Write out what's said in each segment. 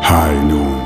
High Noon.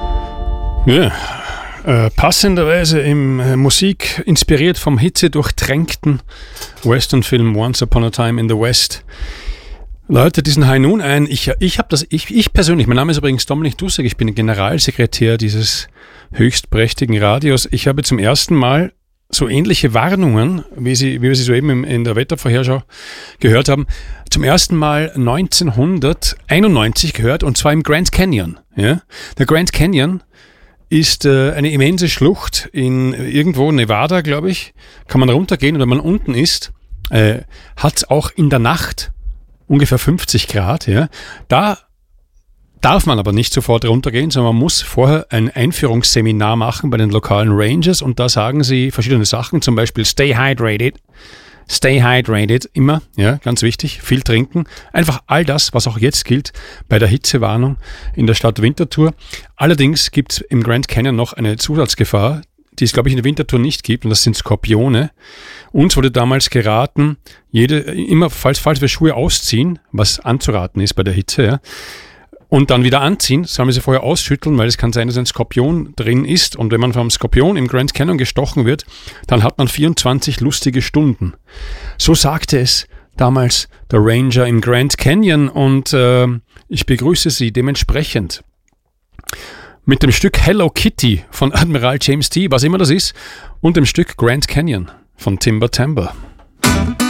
Ja, passenderweise Musik inspiriert vom hitzedurchtränkten Westernfilm Once Upon a Time in the West. Leute, diesen High Noon ein. Ich persönlich, mein Name ist übrigens Dominik Dussek, ich bin Generalsekretär dieses höchstprächtigen Radios. Ich habe zum ersten Mal so ähnliche Warnungen, wie wir sie soeben in der Wettervorherschau gehört haben, zum ersten Mal 1991 gehört, und zwar im Grand Canyon. Ja? Der Grand Canyon ist eine immense Schlucht in irgendwo Nevada, glaube ich. Kann man runtergehen, und wenn man unten ist, hat es auch in der Nacht ungefähr 50 Grad. Ja? Da darf man aber nicht sofort runtergehen, sondern man muss vorher ein Einführungsseminar machen bei den lokalen Rangers, und da sagen sie verschiedene Sachen, zum Beispiel stay hydrated, immer, ja, ganz wichtig, viel trinken, einfach all das, was auch jetzt gilt bei der Hitzewarnung in der Stadt Winterthur. Allerdings gibt es im Grand Canyon noch eine Zusatzgefahr, die es, glaube ich, in der Winterthur nicht gibt, und das sind Skorpione. Uns wurde damals geraten, falls wir Schuhe ausziehen, was anzuraten ist bei der Hitze, ja, und dann wieder anziehen, sollen wir sie vorher ausschütteln, weil es kann sein, dass ein Skorpion drin ist. Und wenn man vom Skorpion im Grand Canyon gestochen wird, dann hat man 24 lustige Stunden. So sagte es damals der Ranger im Grand Canyon, und ich begrüße Sie dementsprechend mit dem Stück Hello Kitty von Admiral James T., was immer das ist, und dem Stück Grand Canyon von Timber Timber.